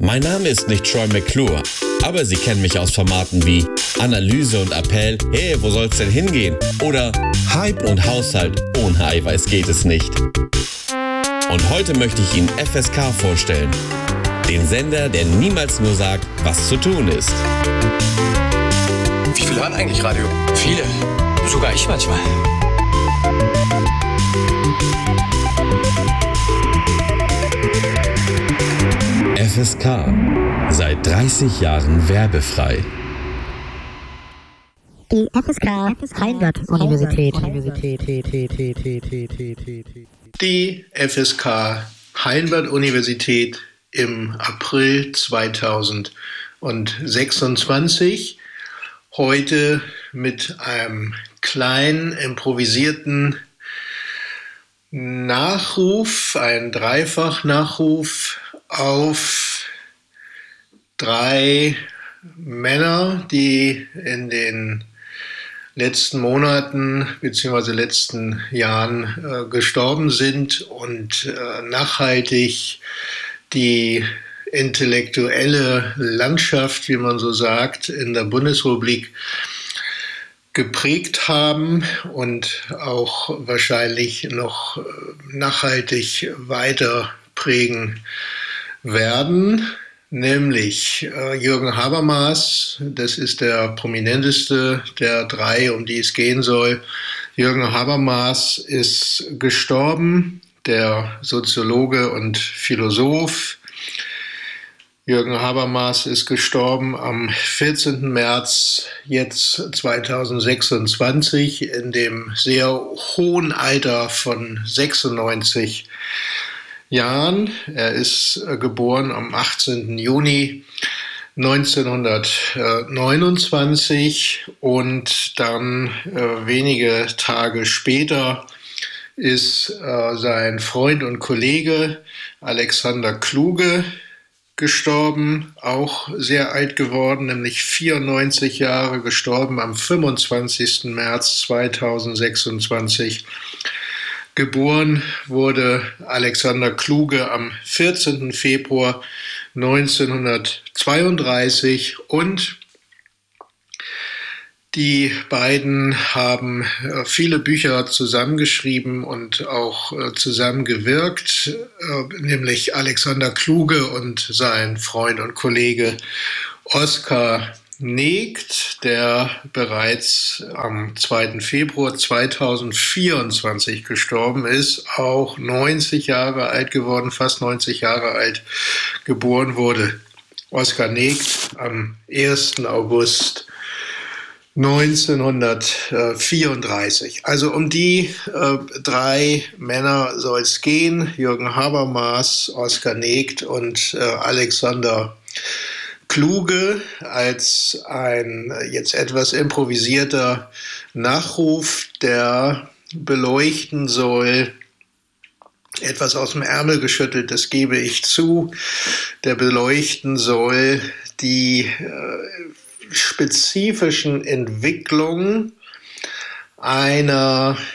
Mein Name ist nicht Troy McClure, aber Sie kennen mich aus Formaten wie Analyse und Appell, hey, wo soll's denn hingehen? Oder Hype und Haushalt, ohne Eiweiß geht es nicht. Und heute möchte ich Ihnen FSK vorstellen, den Sender, der niemals nur sagt, was zu tun ist. Wie viele hören eigentlich Radio? Viele, sogar ich manchmal. FSK, seit 30 Jahren werbefrei. Die FSK Heimbad-Universität. Die FSK Heimbad-Universität im April 2026. Heute mit einem kleinen improvisierten Nachruf, ein Dreifach-Nachruf auf 3 Männer, die in den letzten Monaten bzw. letzten Jahren gestorben sind und nachhaltig die intellektuelle Landschaft, wie man so sagt, in der Bundesrepublik geprägt haben und auch wahrscheinlich noch nachhaltig weiter prägen werden, nämlich Jürgen Habermas, das ist der prominenteste der 3, um die es gehen soll. Jürgen Habermas ist gestorben, der Soziologe und Philosoph. Jürgen Habermas ist gestorben am 14. März jetzt 2026 in dem sehr hohen Alter von 96 Jahren. Er ist geboren am 18. Juni 1929 und dann wenige Tage später ist sein Freund und Kollege Alexander Kluge gestorben, auch sehr alt geworden, nämlich 94 Jahre, gestorben am 25. März 2026. Geboren wurde Alexander Kluge am 14. Februar 1932 und die beiden haben viele Bücher zusammengeschrieben und auch zusammengewirkt, nämlich Alexander Kluge und sein Freund und Kollege Oskar Negt, der bereits am 2. Februar 2024 gestorben ist, auch 90 Jahre alt geworden, fast 90 Jahre alt geboren wurde. Oskar Negt am 1. August 1934. Also um die 3 Männer soll es gehen. Jürgen Habermas, Oskar Negt und Alexander Kluge als ein jetzt etwas improvisierter Nachruf, der beleuchten soll, etwas aus dem Ärmel geschüttelt, das gebe ich zu, der beleuchten soll die spezifischen Entwicklungen einer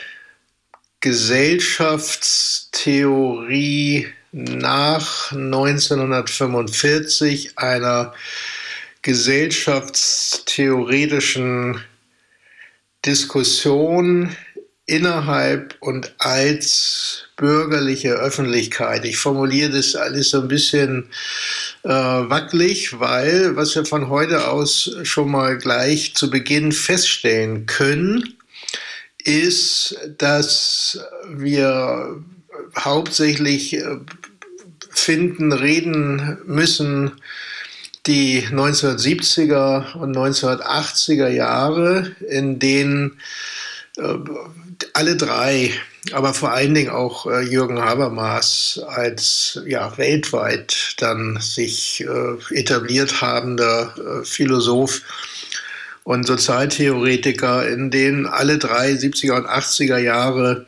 Gesellschaftstheorie nach 1945, einer gesellschaftstheoretischen Diskussion innerhalb und als bürgerliche Öffentlichkeit. Ich formuliere das alles so ein bisschen wackelig, weil was wir von heute aus schon mal gleich zu Beginn feststellen können, ist, dass wir hauptsächlich reden müssen, die 1970er und 1980er Jahre, in denen alle 3, aber vor allen Dingen auch Jürgen Habermas als weltweit dann sich etabliert habender Philosoph und Sozialtheoretiker, in denen alle 3 70er und 80er Jahre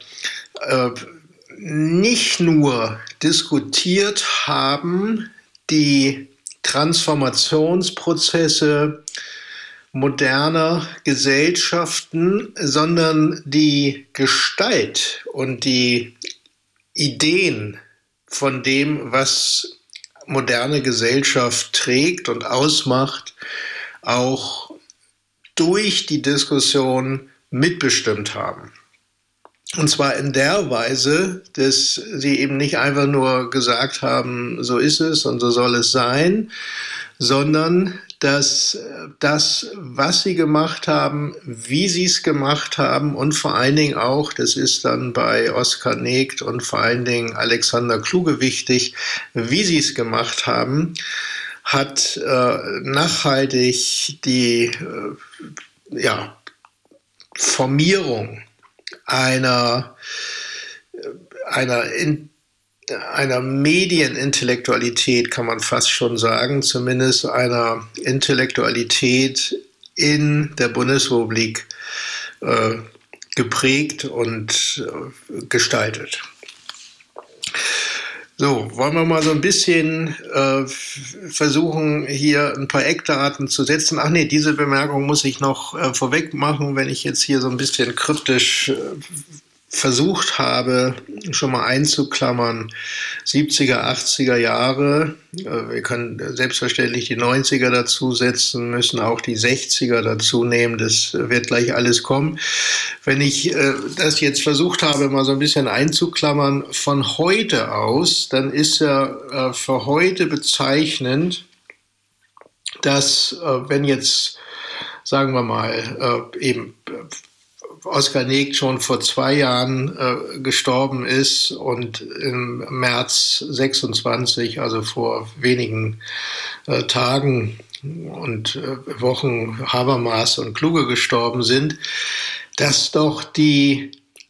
nicht nur diskutiert haben, die Transformationsprozesse moderner Gesellschaften, sondern die Gestalt und die Ideen von dem, was moderne Gesellschaft trägt und ausmacht, auch durch die Diskussion mitbestimmt haben. Und zwar in der Weise, dass sie eben nicht einfach nur gesagt haben, so ist es und so soll es sein, sondern dass das, was sie gemacht haben, wie sie es gemacht haben und vor allen Dingen auch, das ist dann bei Oskar Negd und vor allen Dingen Alexander Kluge wichtig, wie sie es gemacht haben, hat nachhaltig die Formierung einer Medienintellektualität, kann man fast schon sagen, zumindest einer Intellektualität in der Bundesrepublik geprägt und gestaltet. So, wollen wir mal so ein bisschen versuchen, hier ein paar Eckdaten zu setzen. Ach nee, diese Bemerkung muss ich noch vorweg machen, wenn ich jetzt hier so ein bisschen kryptisch versucht habe, schon mal einzuklammern, 70er, 80er Jahre, wir können selbstverständlich die 90er dazusetzen, müssen auch die 60er dazu nehmen, das wird gleich alles kommen. Wenn ich das jetzt versucht habe, mal so ein bisschen einzuklammern, von heute aus, dann ist ja für heute bezeichnend, dass wenn jetzt, sagen wir mal, eben Oskar Negd schon vor 2 Jahren gestorben ist und im März 26, also vor wenigen Tagen und Wochen, Habermas und Kluge gestorben sind, dass doch die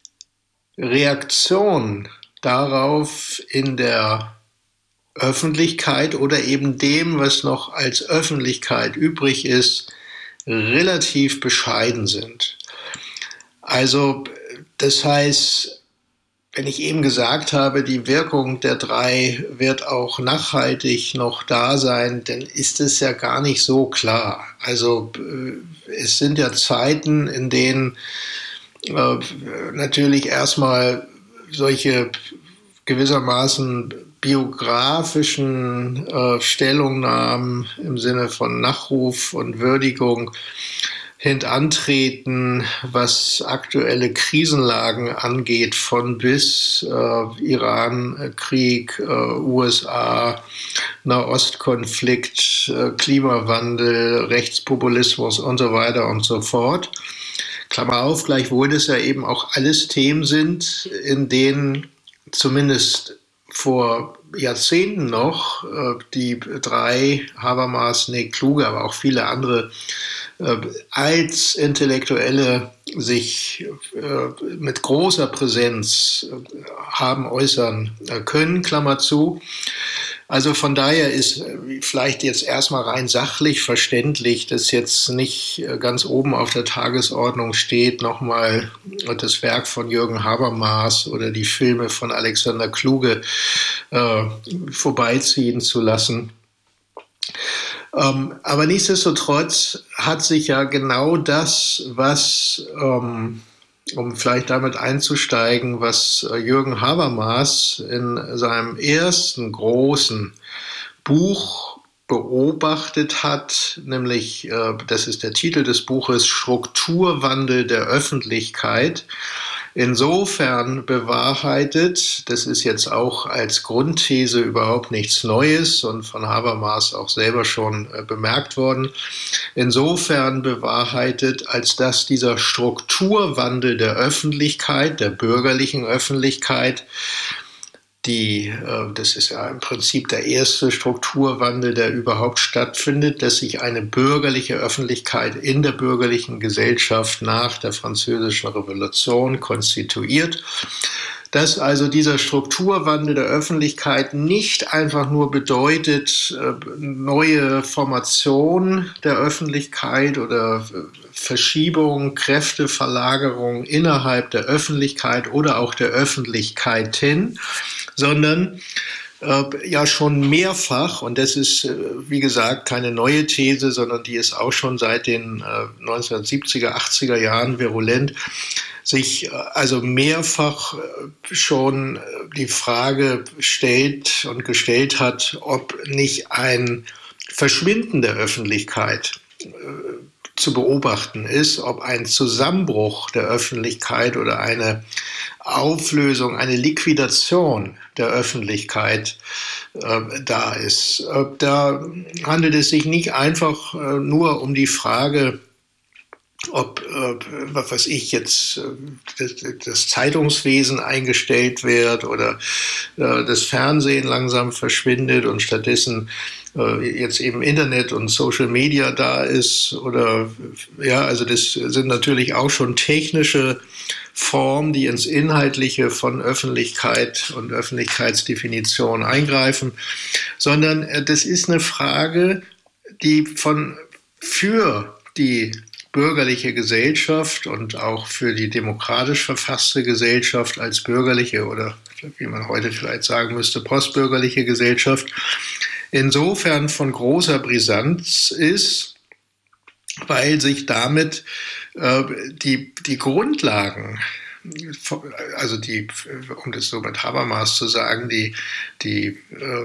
Reaktion darauf in der Öffentlichkeit oder eben dem, was noch als Öffentlichkeit übrig ist, relativ bescheiden sind. Also das heißt, wenn ich eben gesagt habe, die Wirkung der 3 wird auch nachhaltig noch da sein, dann ist es ja gar nicht so klar. Also es sind ja Zeiten, in denen natürlich erstmal solche gewissermaßen biografischen Stellungnahmen im Sinne von Nachruf und Würdigung hintantreten, was aktuelle Krisenlagen angeht, von bis Iran-Krieg, USA, Nahostkonflikt, Klimawandel, Rechtspopulismus und so weiter und so fort. Klammer auf, gleichwohl das ja eben auch alles Themen sind, in denen zumindest vor Jahrzehnten noch die 3, Habermas, Negd, Kluge, aber auch viele andere als Intellektuelle sich mit großer Präsenz haben äußern können, Klammer zu. Also von daher ist vielleicht jetzt erstmal rein sachlich verständlich, dass jetzt nicht ganz oben auf der Tagesordnung steht, nochmal das Werk von Jürgen Habermas oder die Filme von Alexander Kluge vorbeiziehen zu lassen. Aber nichtsdestotrotz hat sich ja genau das, was, um vielleicht damit einzusteigen, was Jürgen Habermas in seinem ersten großen Buch beobachtet hat, nämlich, das ist der Titel des Buches, Strukturwandel der Öffentlichkeit, insofern bewahrheitet, das ist jetzt auch als Grundthese überhaupt nichts Neues und von Habermas auch selber schon bemerkt worden, insofern bewahrheitet, als dass dieser Strukturwandel der Öffentlichkeit, der bürgerlichen Öffentlichkeit, das ist ja im Prinzip der erste Strukturwandel, der überhaupt stattfindet, dass sich eine bürgerliche Öffentlichkeit in der bürgerlichen Gesellschaft nach der Französischen Revolution konstituiert. Dass also dieser Strukturwandel der Öffentlichkeit nicht einfach nur bedeutet, neue Formation der Öffentlichkeit oder Verschiebung, Kräfteverlagerung innerhalb der Öffentlichkeit oder auch der Öffentlichkeiten, sondern ja schon mehrfach, und das ist, wie gesagt, keine neue These, sondern die ist auch schon seit den 1970er, 80er Jahren virulent, sich also mehrfach schon die Frage stellt und gestellt hat, ob nicht ein Verschwinden der Öffentlichkeit zu beobachten ist, ob ein Zusammenbruch der Öffentlichkeit oder eine Auflösung, eine Liquidation der Öffentlichkeit da ist. Da handelt es sich nicht einfach nur um die Frage, ob, was weiß ich, jetzt das Zeitungswesen eingestellt wird oder das Fernsehen langsam verschwindet und stattdessen jetzt eben Internet und Social Media da ist, oder ja, also das sind natürlich auch schon technische Formen, die ins Inhaltliche von Öffentlichkeit und Öffentlichkeitsdefinition eingreifen, sondern das ist eine Frage, die für die bürgerliche Gesellschaft und auch für die demokratisch verfasste Gesellschaft als bürgerliche oder wie man heute vielleicht sagen müsste, postbürgerliche Gesellschaft insofern von großer Brisanz ist, weil sich damit die Grundlagen, also um das so mit Habermas zu sagen, die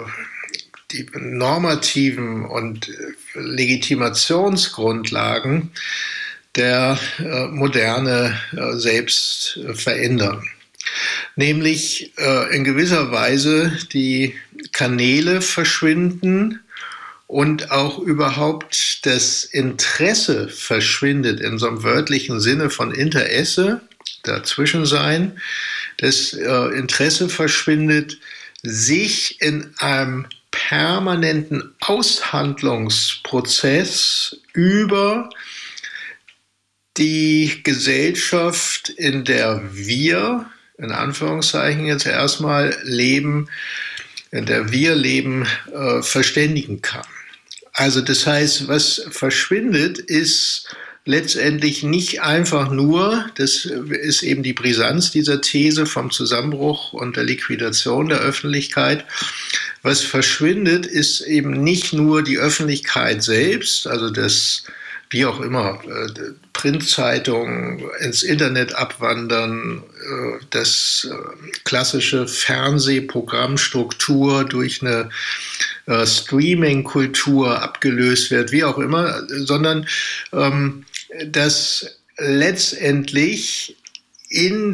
normativen und Legitimationsgrundlagen der Moderne selbst verändern. Nämlich in gewisser Weise die Kanäle verschwinden und auch überhaupt das Interesse verschwindet in so einem wörtlichen Sinne von Interesse, Dazwischensein. Das Interesse verschwindet, sich in einem permanenten Aushandlungsprozess über die Gesellschaft, in der wir, in Anführungszeichen jetzt erstmal leben, in der wir leben, verständigen kann. Also das heißt, was verschwindet, ist letztendlich nicht einfach nur, das ist eben die Brisanz dieser These vom Zusammenbruch und der Liquidation der Öffentlichkeit. Was verschwindet, ist eben nicht nur die Öffentlichkeit selbst, also das, wie auch immer, Printzeitungen ins Internet abwandern, das klassische Fernsehprogrammstruktur durch eine Streaming-Kultur abgelöst wird, wie auch immer, sondern dass letztendlich in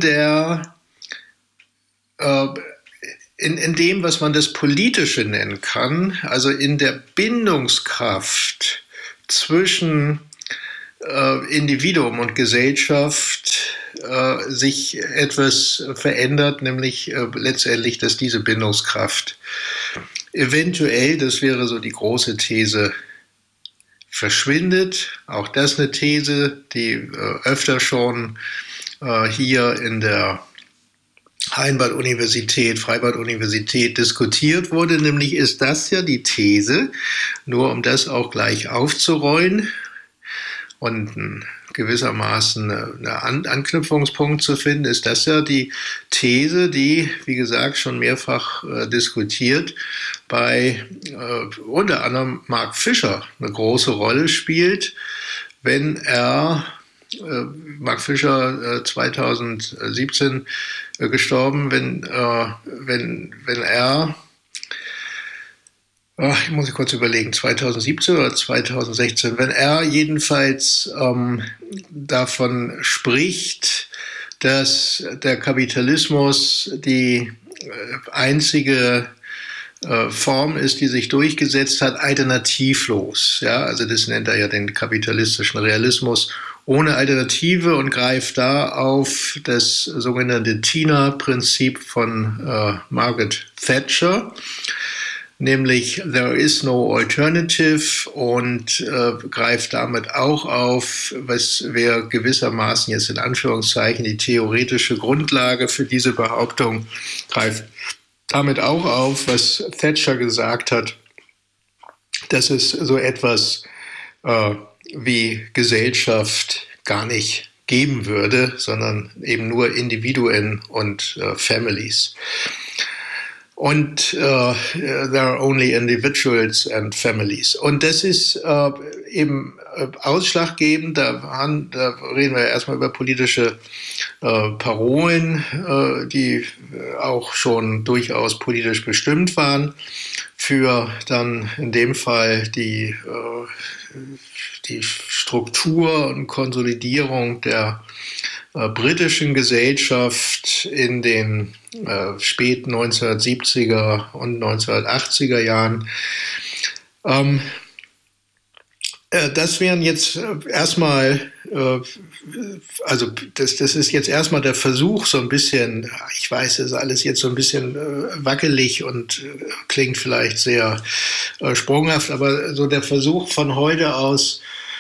dem, was man das Politische nennen kann, also in der Bindungskraft zwischen Individuum und Gesellschaft sich etwas verändert, nämlich letztendlich, dass diese Bindungskraft eventuell, das wäre so die große These, verschwindet. Auch das eine These, die öfter schon hier in der Heimbad-Universität, Freibad-Universität diskutiert wurde, nämlich ist das ja die These, nur um das auch gleich aufzurollen und gewissermaßen einen Anknüpfungspunkt zu finden, ist das ja die These, die, wie gesagt, schon mehrfach diskutiert, bei unter anderem Mark Fisher eine große Rolle spielt, wenn er, Mark Fisher 2017 gestorben, wenn er, ich muss kurz überlegen, 2017 oder 2016, wenn er jedenfalls davon spricht, dass der Kapitalismus die einzige Form ist, die sich durchgesetzt hat, alternativlos. Ja, also das nennt er ja den kapitalistischen Realismus ohne Alternative und greift da auf das sogenannte Tina-Prinzip von Margaret Thatcher, nämlich there is no alternative, und greift damit auch auf, was wäre gewissermaßen jetzt in Anführungszeichen die theoretische Grundlage für diese Behauptung, greift damit auch auf, was Thatcher gesagt hat, dass es so etwas wie Gesellschaft gar nicht geben würde, sondern eben nur Individuen und Families. Und there are only individuals and families. Und das ist eben ausschlaggebend. Da reden wir erstmal über politische Parolen, die auch schon durchaus politisch bestimmt waren, für dann in dem Fall die Struktur und Konsolidierung der britischen Gesellschaft in den späten 1970er und 1980er Jahren. Das wären jetzt erstmal, also das ist jetzt erstmal der Versuch, so ein bisschen, ich weiß, das ist alles jetzt so ein bisschen wackelig und klingt vielleicht sehr sprunghaft, aber so der Versuch von heute aus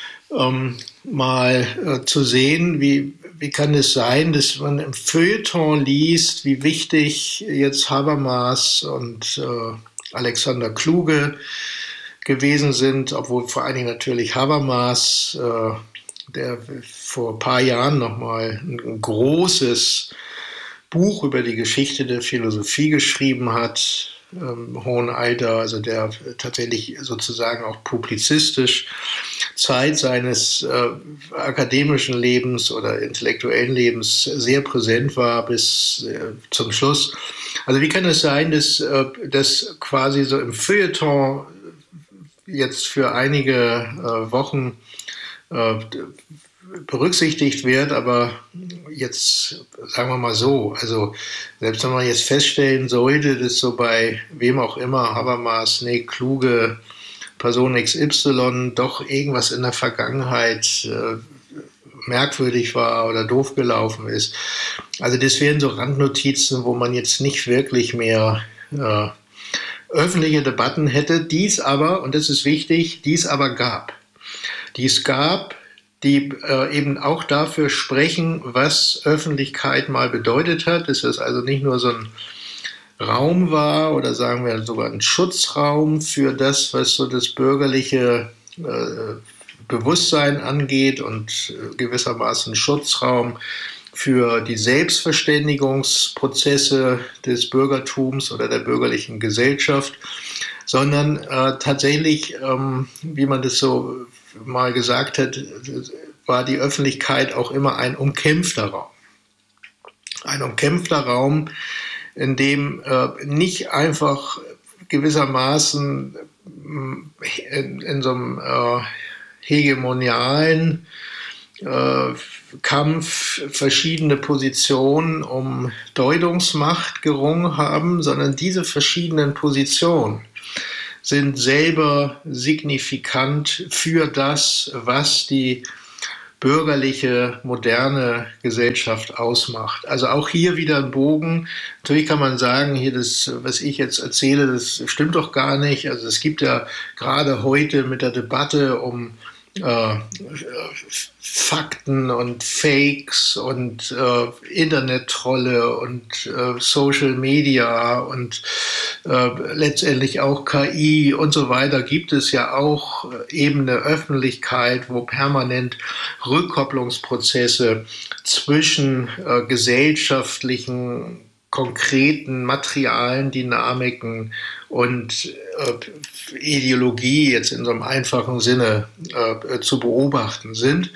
mal zu sehen, wie kann es sein, dass man im Feuilleton liest, wie wichtig jetzt Habermas und Alexander Kluge gewesen sind, obwohl vor allen Dingen natürlich Habermas, der vor ein paar Jahren nochmal ein großes Buch über die Geschichte der Philosophie geschrieben hat, im hohen Alter, also der tatsächlich sozusagen auch publizistisch Zeit seines akademischen Lebens oder intellektuellen Lebens sehr präsent war bis zum Schluss. Also wie kann es sein, dass das quasi so im Feuilleton jetzt für einige Wochen berücksichtigt wird, aber jetzt sagen wir mal so, also selbst wenn man jetzt feststellen sollte, dass so bei wem auch immer, Habermas, Kluge, Person XY doch irgendwas in der Vergangenheit merkwürdig war oder doof gelaufen ist. Also das wären so Randnotizen, wo man jetzt nicht wirklich mehr öffentliche Debatten hätte, dies aber, und das ist wichtig, dies aber gab. Dies gab, die eben auch dafür sprechen, was Öffentlichkeit mal bedeutet hat, dass das also nicht nur so ein Raum war oder sagen wir sogar ein Schutzraum für das, was so das bürgerliche Bewusstsein angeht und gewissermaßen Schutzraum für die Selbstverständigungsprozesse des Bürgertums oder der bürgerlichen Gesellschaft, sondern tatsächlich, wie man das so mal gesagt hat, war die Öffentlichkeit auch immer ein umkämpfter Raum. Ein umkämpfter Raum, in dem nicht einfach gewissermaßen in so einem hegemonialen Kampf verschiedene Positionen um Deutungsmacht gerungen haben, sondern diese verschiedenen Positionen sind selber signifikant für das, was die bürgerliche, moderne Gesellschaft ausmacht. Also auch hier wieder ein Bogen. Natürlich kann man sagen, hier das, was ich jetzt erzähle, das stimmt doch gar nicht. Also es gibt ja gerade heute mit der Debatte um Fakten und Fakes und Internet-Trolle und Social Media und letztendlich auch KI und so weiter, gibt es ja auch eben eine Öffentlichkeit, wo permanent Rückkopplungsprozesse zwischen gesellschaftlichen, konkreten, materialen Dynamiken und Ideologie jetzt in so einem einfachen Sinne zu beobachten sind.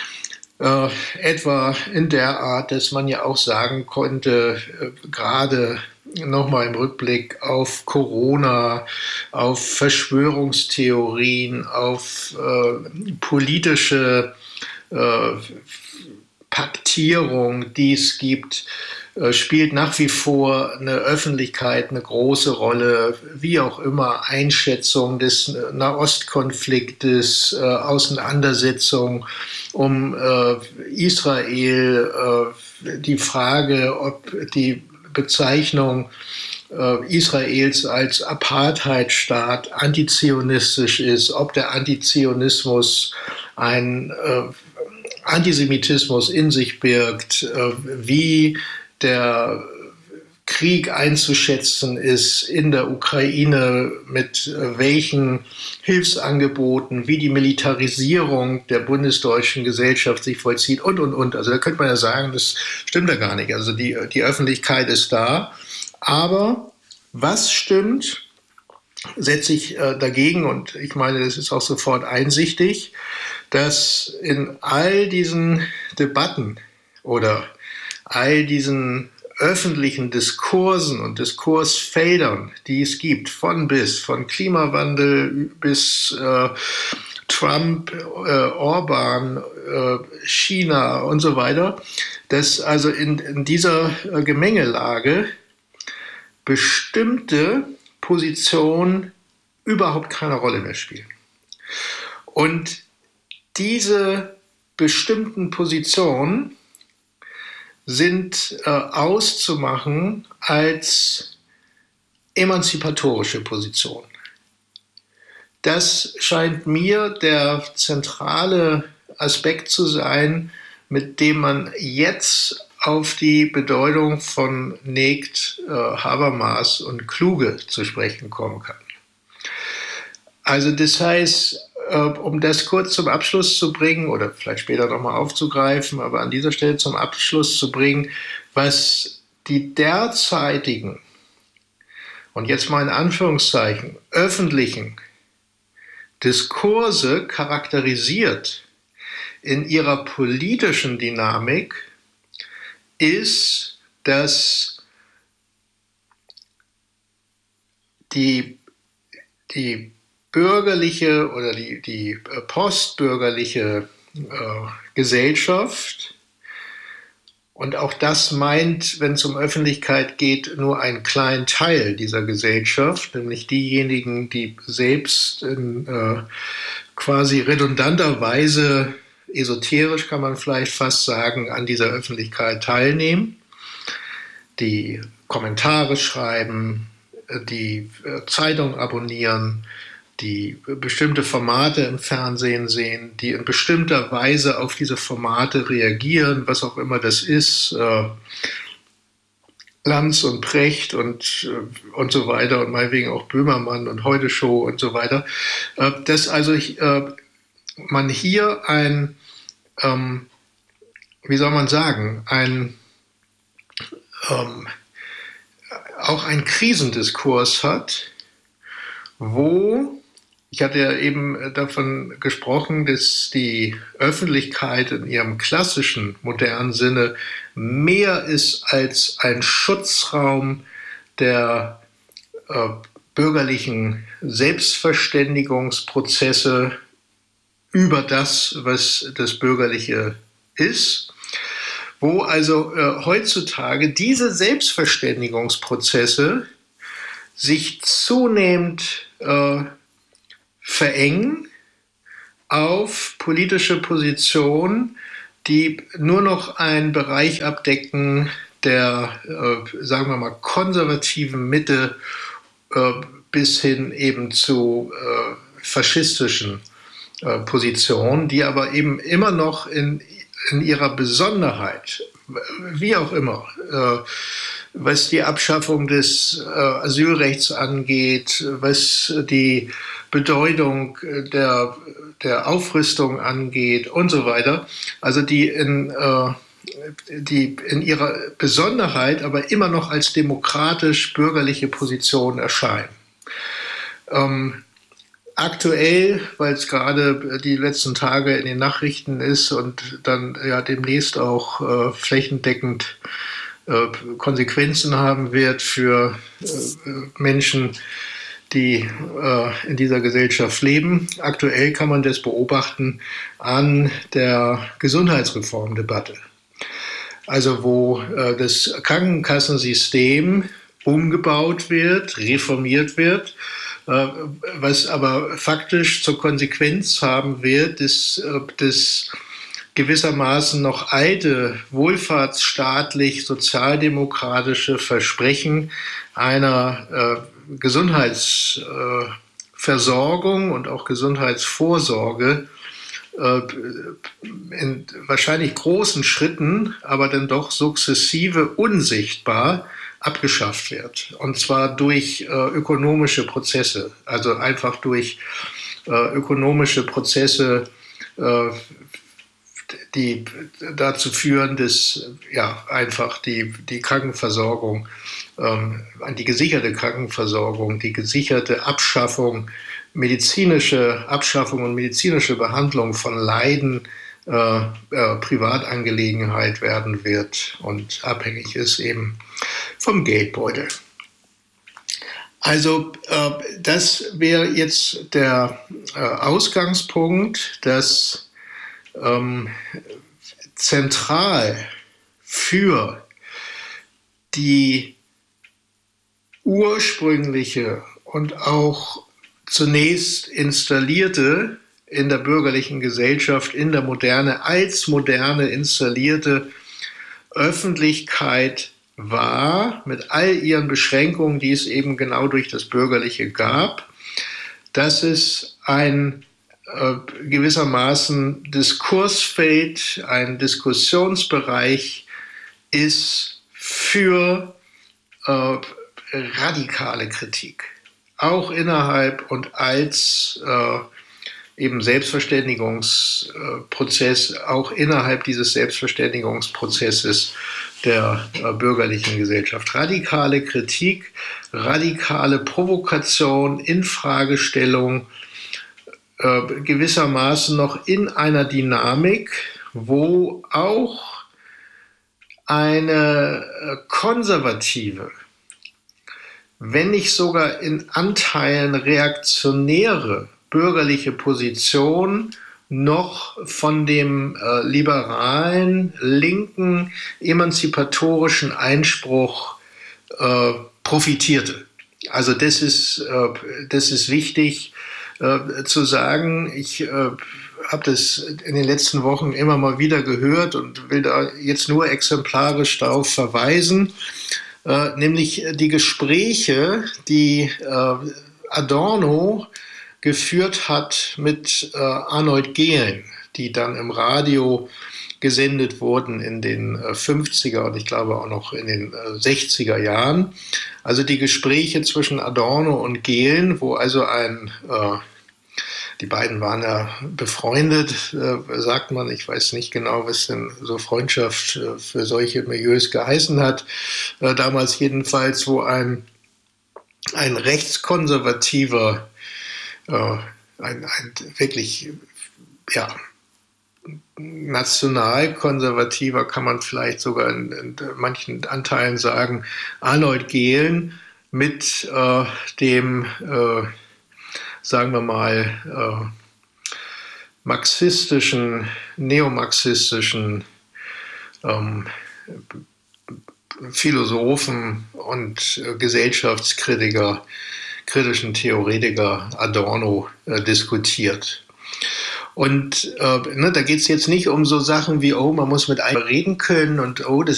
Etwa in der Art, dass man ja auch sagen konnte, gerade nochmal im Rückblick auf Corona, auf Verschwörungstheorien, auf politische Paktierung, die es gibt, spielt nach wie vor eine Öffentlichkeit eine große Rolle, wie auch immer, Einschätzung des Nahostkonfliktes, Auseinandersetzung um Israel, die Frage, ob die Bezeichnung Israels als Apartheidstaat antizionistisch ist, ob der Antizionismus ein Antisemitismus in sich birgt, wie der Krieg einzuschätzen ist in der Ukraine, mit welchen Hilfsangeboten, wie die Militarisierung der bundesdeutschen Gesellschaft sich vollzieht und. Also da könnte man ja sagen, das stimmt ja gar nicht. Also die Öffentlichkeit ist da, aber Was stimmt, setze ich dagegen, und ich meine, das ist auch sofort einsichtig, dass in all diesen Debatten oder all diesen öffentlichen Diskursen und Diskursfeldern, die es gibt, von Klimawandel bis Trump, Orban, China und so weiter, dass also in dieser Gemengelage bestimmte Positionen überhaupt keine Rolle mehr spielen. Und diese bestimmten Positionen sind auszumachen als emanzipatorische Positionen. Das scheint mir der zentrale Aspekt zu sein, mit dem man jetzt auf die Bedeutung von Negt, Habermas und Kluge zu sprechen kommen kann. Also das heißt, um das kurz zum Abschluss zu bringen oder vielleicht später nochmal aufzugreifen, aber an dieser Stelle zum Abschluss zu bringen, was die derzeitigen, und jetzt mal in Anführungszeichen, öffentlichen Diskurse charakterisiert in ihrer politischen Dynamik, ist, dass die bürgerliche oder die postbürgerliche Gesellschaft, und auch das meint, wenn es um Öffentlichkeit geht, nur einen kleinen Teil dieser Gesellschaft, nämlich diejenigen, die selbst in quasi redundanter Weise, esoterisch kann man vielleicht fast sagen, an dieser Öffentlichkeit teilnehmen, die Kommentare schreiben, die Zeitung abonnieren, die bestimmte Formate im Fernsehen sehen, die in bestimmter Weise auf diese Formate reagieren, was auch immer das ist, Lanz und Precht und so weiter und meinetwegen auch Böhmermann und Heute Show und so weiter, dass also man hier ein, wie soll man sagen, auch einen Krisendiskurs hat, wo, ich hatte ja eben davon gesprochen, dass die Öffentlichkeit in ihrem klassischen, modernen Sinne mehr ist als ein Schutzraum der bürgerlichen Selbstverständigungsprozesse über das, was das Bürgerliche ist, wo also heutzutage diese Selbstverständigungsprozesse sich zunehmend verengen auf politische Positionen, die nur noch einen Bereich abdecken der, sagen wir mal, konservativen Mitte bis hin eben zu faschistischen Positionen, die aber eben immer noch in ihrer Besonderheit, wie auch immer, was die Abschaffung des Asylrechts angeht, was die Bedeutung der Aufrüstung angeht und so weiter, also die in ihrer Besonderheit aber immer noch als demokratisch-bürgerliche Position erscheinen. Aktuell, weil es gerade die letzten Tage in den Nachrichten ist und dann ja demnächst auch flächendeckend Konsequenzen haben wird für Menschen, die in dieser Gesellschaft leben. Aktuell kann man das beobachten an der Gesundheitsreformdebatte. Also wo das Krankenkassensystem umgebaut wird, reformiert wird, was aber faktisch zur Konsequenz haben wird, dass das gewissermaßen noch alte, wohlfahrtsstaatlich-sozialdemokratische Versprechen einer Gesundheitsversorgung und auch Gesundheitsvorsorge in wahrscheinlich großen Schritten, aber dann doch sukzessive unsichtbar abgeschafft wird. Und zwar durch ökonomische Prozesse, also einfach durch ökonomische Prozesse die dazu führen, dass einfach die Krankenversorgung, die gesicherte Krankenversorgung, die gesicherte medizinische Abschaffung und medizinische Behandlung von Leiden Privatangelegenheit werden wird und abhängig ist eben vom Geldbeutel. Also das wäre jetzt der Ausgangspunkt, dass zentral für die ursprüngliche und auch zunächst installierte in der bürgerlichen Gesellschaft, in der Moderne, als Moderne installierte Öffentlichkeit war, mit all ihren Beschränkungen, die es eben genau durch das Bürgerliche gab, dass es ein gewissermaßen Diskursfeld, ein Diskussionsbereich ist für radikale Kritik, auch innerhalb und als eben Selbstverständigungsprozess, auch innerhalb dieses Selbstverständigungsprozesses der bürgerlichen Gesellschaft. Radikale Kritik, radikale Provokation, Infragestellung, gewissermaßen noch in einer Dynamik, wo auch eine konservative, wenn nicht sogar in Anteilen reaktionäre bürgerliche Position noch von dem liberalen, linken, emanzipatorischen Einspruch profitierte. Also das ist wichtig zu sagen. Ich habe das in den letzten Wochen immer mal wieder gehört und will da jetzt nur exemplarisch darauf verweisen, nämlich die Gespräche, die Adorno geführt hat mit Arnold Gehlen, die dann im Radio gesendet wurden in den 50er und ich glaube auch noch in den 60er Jahren. Also die Gespräche zwischen Adorno und Gehlen, wo also die beiden waren ja befreundet, sagt man. Ich weiß nicht genau, was denn so Freundschaft für solche Milieus geheißen hat. Damals jedenfalls, wo ein rechtskonservativer, ein wirklich, nationalkonservativer, kann man vielleicht sogar in manchen Anteilen sagen, Arnold Gehlen mit dem, sagen wir mal, marxistischen, neomarxistischen Philosophen und Gesellschaftskritiker, kritischen Theoretiker Adorno diskutiert. Und da geht es jetzt nicht um so Sachen wie, man muss mit einem reden können und das